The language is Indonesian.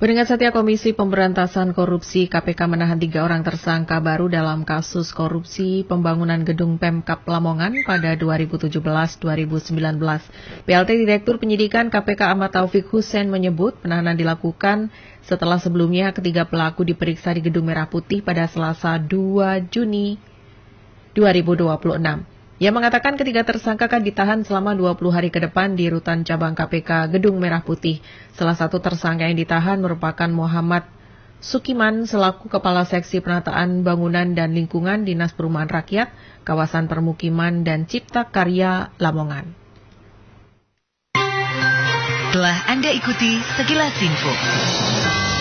Pendengar setia Komisi Pemberantasan Korupsi KPK menahan 3 orang tersangka baru dalam kasus korupsi pembangunan gedung Pemkab Lamongan pada 2017-2019. PLT Direktur Penyidikan KPK Ahmad Taufik Hussein menyebut penahanan dilakukan setelah sebelumnya ketiga pelaku diperiksa di Gedung Merah Putih pada Selasa 2 Juni 2026. Ia mengatakan ketiga tersangka akan ditahan selama 20 hari ke depan di Rutan Cabang KPK Gedung Merah Putih. Salah satu tersangka yang ditahan merupakan Muhammad Sukiman selaku Kepala Seksi Penataan Bangunan dan Lingkungan Dinas Perumahan Rakyat, Kawasan Permukiman dan Cipta Karya Lamongan. Telah Anda ikuti sekilas info.